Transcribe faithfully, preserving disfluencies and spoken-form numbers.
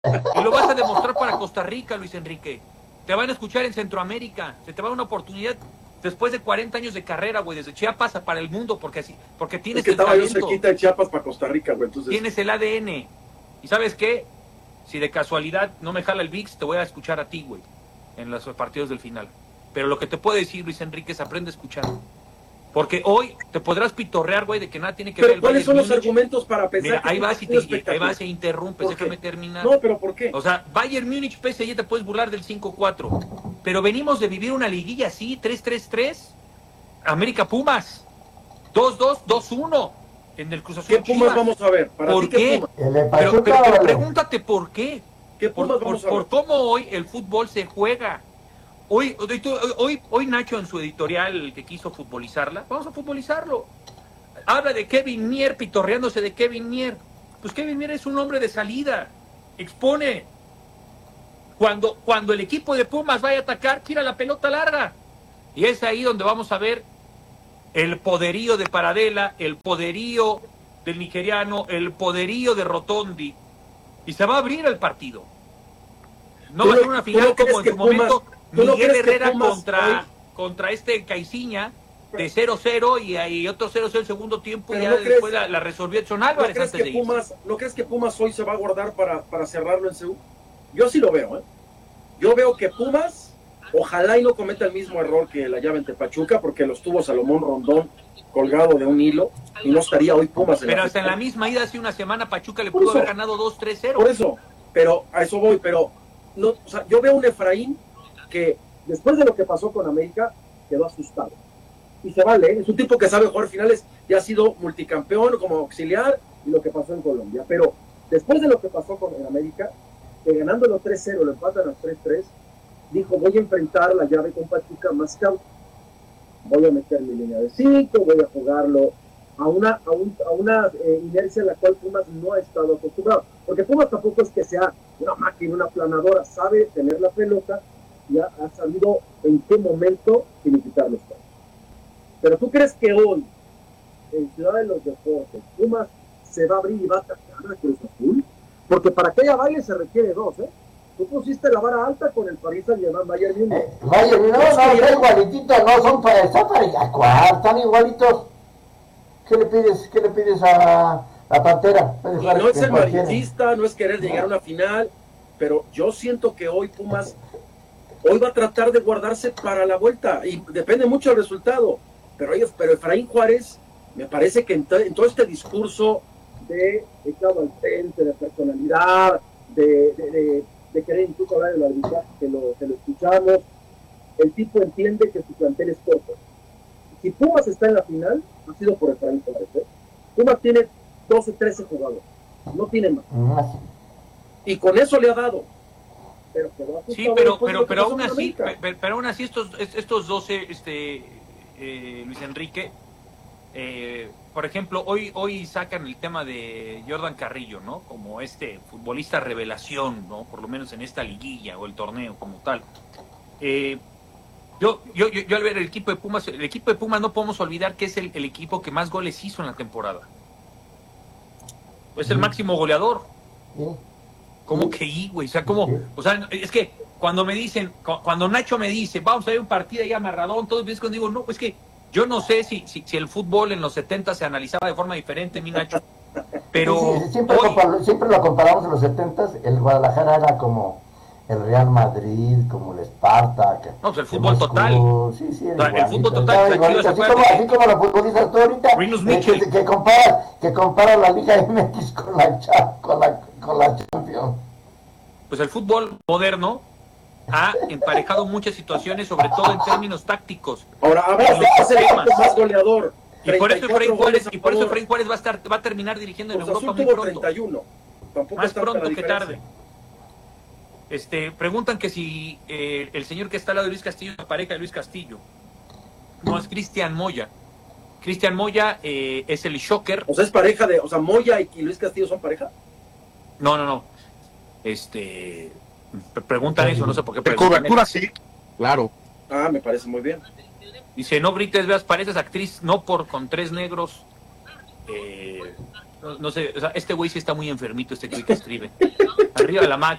Y lo vas a demostrar para Costa Rica, Luis Enrique. Te van a escuchar en Centroamérica. Se te va a dar una oportunidad después de cuarenta años de carrera, güey, desde Chiapas para el mundo, porque así, porque tienes es que el estaba talento. yo cerquita de Chiapas para Costa Rica, güey, entonces... Tienes el A D N. ¿Y sabes qué? Si de casualidad no me jala el V I X, te voy a escuchar a ti, güey, en los partidos del final. Pero lo que te puedo decir, Luis Enrique, es aprende a escuchar. Porque hoy te podrás pitorrear, güey, de que nada tiene que pero ver el ¿cuáles Bayern son los Múnich? argumentos para pensar Mira, que ahí es vas y un te, ahí vas e interrumpes, déjame terminar. No, pero ¿por qué? O sea, Bayern Múnich, P S G, te puedes burlar del cinco cuatro. Pero venimos de vivir una liguilla así, tres tres tres. América Pumas. dos dos, dos uno. En el Cruz Azul. ¿Qué Pumas vamos a ver? ¿Para ¿Por ti, qué? qué? Pumas? El de Pero, Pachuca, pero, pero vale. pregúntate por qué. ¿Qué Por, Pumas por, vamos a por ver? cómo hoy el fútbol se juega. Hoy, hoy, hoy, hoy Nacho en su editorial que quiso futbolizarla, vamos a futbolizarlo. Habla de Kevin Mier, pitorreándose de Kevin Mier. Pues Kevin Mier es un hombre de salida. Expone. Cuando, cuando el equipo de Pumas vaya a atacar, tira la pelota larga. Y es ahí donde vamos a ver el poderío de Paradela, el poderío del nigeriano, el poderío de Rotondi. Y se va a abrir el partido. No va a ser una final como en su momento Miguel Herrera contra, contra este Caiciña de cero cero y hay otro cero cero el segundo tiempo y ya no después crees, la, la resolvió Edson Álvarez ¿no crees antes que de Pumas, ¿No crees que Pumas hoy se va a guardar para, para cerrarlo en Seúl? Yo sí lo veo, ¿eh? Yo veo que Pumas, ojalá y no cometa el mismo error que la llave ante Pachuca, porque los tuvo Salomón Rondón colgado de un hilo y no estaría hoy Pumas en Pero la hasta en la misma ida hace una semana Pachuca le por pudo eso, haber ganado dos tres cero. Por eso, pero a eso voy, pero no, o sea, yo veo un Efraín que después de lo que pasó con América quedó asustado. Y se vale, ¿eh? Es un tipo que sabe jugar finales, ya ha sido multicampeón como auxiliar y lo que pasó en Colombia. Pero después de lo que pasó con en América, que ganándolo tres cero, lo empatan a tres tres, dijo, voy a enfrentar la llave con Pachuca más cauto. Voy a meter mi línea de cinco, voy a jugarlo a una, a un, a una eh, inercia a la cual Pumas no ha estado acostumbrado. Porque Pumas tampoco es que sea una máquina, una planadora, sabe tener la pelota y ha, ha sabido en qué momento finiquitar los pasos. Pero ¿tú crees que hoy, en Ciudad de los Deportes, Pumas se va a abrir y va a atacar a Cruz Azul? Porque para que haya baile se requiere dos, ¿eh? Tú pusiste la vara alta con el Paris Saint-Germain, Bayern Múnich. Eh, Bayern, no, no, está igualitito, no, son para, está para eyacuar, están igualitos. ¿Qué le pides, qué le pides a la Pantera? Y no es el marinchista, no es querer llegar a una final, pero yo siento que hoy Pumas, hoy va a tratar de guardarse para la vuelta, y depende mucho del resultado. Pero, pero Efraín Juárez, me parece que en, en todo este discurso de echado al frente, de personalidad, de, de, de, de querer incluso hablar del arbitraje, que lo, que lo escuchamos, el tipo entiende que su plantel es corto. Si Pumas está en la final, ha sido por Efraín Juárez. ¿eh? Pumas tiene doce, trece jugadores, no tiene más. Y con eso le ha dado. Pero, pero sí, pero, pero, pero aún así, pero, pero aún así estos, estos doce, este, eh, Luis Enrique, eh, por ejemplo, hoy, hoy sacan el tema de Jordan Carrillo, ¿no? Como este futbolista revelación, ¿no? Por lo menos en esta liguilla o el torneo como tal. Eh, yo, yo, yo, yo al ver el equipo de Pumas, el equipo de Pumas no podemos olvidar que es el, el equipo que más goles hizo en la temporada. Es el máximo goleador. Sí. ¿Cómo que y, güey? O sea, ¿cómo? O sea, es que cuando me dicen, cuando Nacho me dice, vamos a ver un partido ahí amarradón, todo bien, cuando digo, no, pues que yo no sé si, si, si el fútbol en los setenta se analizaba de forma diferente, mi Nacho, pero sí, sí, siempre, hoy... lo, siempre lo comparamos en los setentas, el Guadalajara era como el Real Madrid, como el Esparta. Que, no, pues el fútbol Moscú, total. Sí, sí, o sea, el fútbol total. Igualito, así, como, así como lo futbolizas tú ahorita, eh, que, que, compara, que compara la Liga M X con la, con la, con la Champions. Pues el fútbol moderno ha emparejado muchas situaciones, sobre todo en términos tácticos. Ahora, a ver, es el equipo más goleador. Y por eso Efraín Juárez, y por eso Efraín Juárez va a estar, va a terminar dirigiendo en Europa muy pronto. treinta y uno. Más pronto que tarde. Este, preguntan que si eh, el señor que está al lado de Luis Castillo es la pareja de Luis Castillo. No, es Cristian Moya. Cristian Moya eh, es el shocker. O sea, es pareja de, o sea, Moya y Luis Castillo son pareja. No, no, no. Este, preguntan eso, no sé por qué. De cobertura sí, claro. Ah, me parece muy bien. Dice, no grites, veas, pareces actriz, no por con tres negros. Eh, no, no sé, o sea, este güey sí está muy enfermito, este güey que escribe. Arriba la máquina.